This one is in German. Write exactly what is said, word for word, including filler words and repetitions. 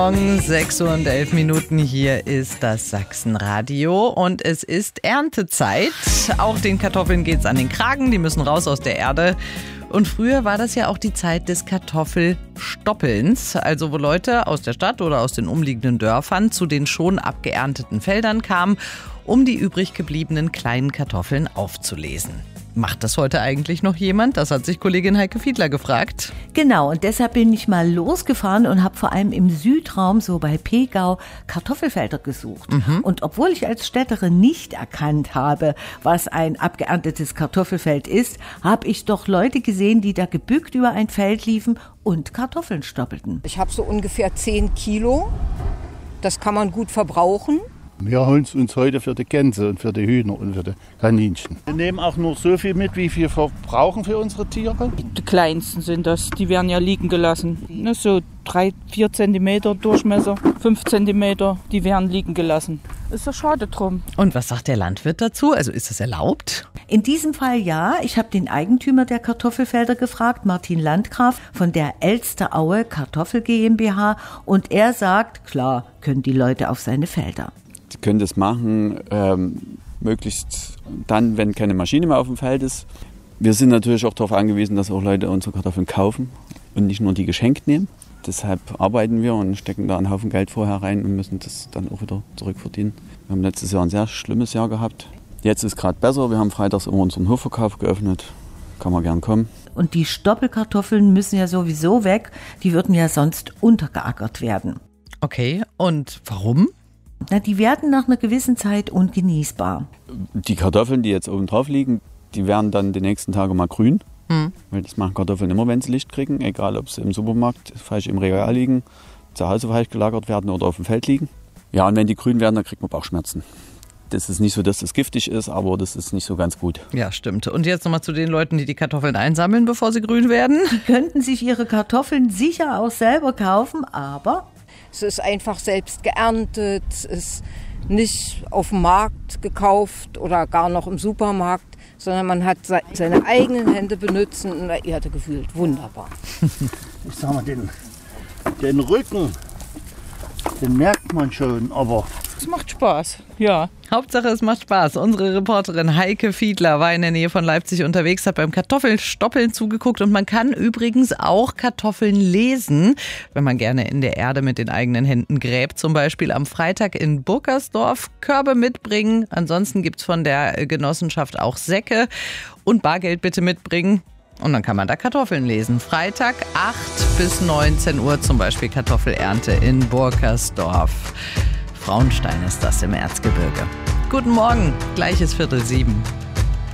Morgen, sechs Uhr und elf Minuten, hier ist das Sachsenradio und es ist Erntezeit. Auch den Kartoffeln geht's an den Kragen, die müssen raus aus der Erde. Und früher war das ja auch die Zeit des Kartoffelstoppelns, also wo Leute aus der Stadt oder aus den umliegenden Dörfern zu den schon abgeernteten Feldern kamen, um die übrig gebliebenen kleinen Kartoffeln aufzulesen. Macht das heute eigentlich noch jemand? Das hat sich Kollegin Heike Fiedler gefragt. Genau, und deshalb bin ich mal losgefahren und habe vor allem im Südraum, so bei Pegau, Kartoffelfelder gesucht. Mhm. Und obwohl ich als Städterin nicht erkannt habe, was ein abgeerntetes Kartoffelfeld ist, habe ich doch Leute gesehen, die da gebückt über ein Feld liefen und Kartoffeln stoppelten. Ich habe so ungefähr zehn Kilo. Das kann man gut verbrauchen. Wir holen es uns heute für die Gänse und für die Hühner und für die Kaninchen. Wir nehmen auch nur so viel mit, wie wir verbrauchen für unsere Tiere. Die kleinsten sind das, die werden ja liegen gelassen. Ne, so drei, vier Zentimeter Durchmesser, fünf Zentimeter, die werden liegen gelassen. Ist ja schade drum. Und was sagt der Landwirt dazu? Also ist das erlaubt? In diesem Fall ja. Ich habe den Eigentümer der Kartoffelfelder gefragt, Martin Landgraf von der Elsteraue Kartoffel GmbH. Und er sagt, klar, können die Leute auf seine Felder. Sie können das machen, ähm, möglichst dann, wenn keine Maschine mehr auf dem Feld ist. Wir sind natürlich auch darauf angewiesen, dass auch Leute unsere Kartoffeln kaufen und nicht nur die geschenkt nehmen. Deshalb arbeiten wir und stecken da einen Haufen Geld vorher rein und müssen das dann auch wieder zurückverdienen. Wir haben letztes Jahr ein sehr schlimmes Jahr gehabt. Jetzt ist gerade besser. Wir haben freitags immer unseren Hofverkauf geöffnet. Kann man gern kommen. Und die Stoppelkartoffeln müssen ja sowieso weg. Die würden ja sonst untergeackert werden. Okay, und warum? Na, die werden nach einer gewissen Zeit ungenießbar. Die Kartoffeln, die jetzt oben drauf liegen, die werden dann die nächsten Tage mal grün. Hm. Weil das machen Kartoffeln immer, wenn sie Licht kriegen. Egal, ob sie im Supermarkt falsch im Regal liegen, zu Hause falsch gelagert werden oder auf dem Feld liegen. Ja, und wenn die grün werden, dann kriegt man Bauchschmerzen. Das ist nicht so, dass das giftig ist, aber das ist nicht so ganz gut. Ja, stimmt. Und jetzt nochmal zu den Leuten, die die Kartoffeln einsammeln, bevor sie grün werden. Die könnten sich ihre Kartoffeln sicher auch selber kaufen, aber... Es ist einfach selbst geerntet, es ist nicht auf dem Markt gekauft oder gar noch im Supermarkt, sondern man hat seine eigenen Hände benutzt und in der Erde gefühlt. Wunderbar. Ich sag mal, den, den Rücken, den merkt man schon, aber... Es macht Spaß, ja. Hauptsache, es macht Spaß. Unsere Reporterin Heike Fiedler war in der Nähe von Leipzig unterwegs, hat beim Kartoffelstoppeln zugeguckt und man kann übrigens auch Kartoffeln lesen, wenn man gerne in der Erde mit den eigenen Händen gräbt. Zum Beispiel am Freitag in Burkersdorf Körbe mitbringen. Ansonsten gibt es von der Genossenschaft auch Säcke und Bargeld bitte mitbringen. Und dann kann man da Kartoffeln lesen. Freitag acht bis neunzehn Uhr zum Beispiel Kartoffelernte in Burkersdorf. Frauenstein ist das im Erzgebirge. Guten Morgen, gleich ist Viertel sieben.